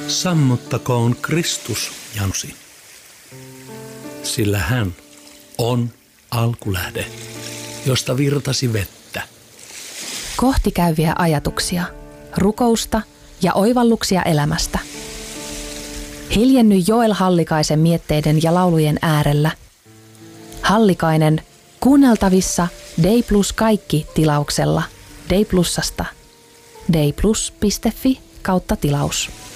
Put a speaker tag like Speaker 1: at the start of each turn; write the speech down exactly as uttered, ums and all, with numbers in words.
Speaker 1: Sammuttakoon Kristus Janusi, sillä hän on alkulähde, josta virtasi vettä.
Speaker 2: Kohtikäyviä ajatuksia, rukousta ja oivalluksia elämästä. Hiljenny Joel Hallikaisen mietteiden ja laulujen äärellä. Hallikainen kuunneltavissa Dei Plus kaikki -tilauksella Dei Plusasta. deiplus piste fi kautta tilaus.